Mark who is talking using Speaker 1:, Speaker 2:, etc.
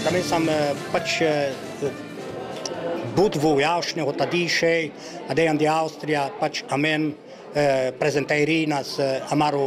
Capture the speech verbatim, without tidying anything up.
Speaker 1: També sam pač būt vu jašnje od tadišej, a dejan di Austrija, pač amen prezentajrinas amaru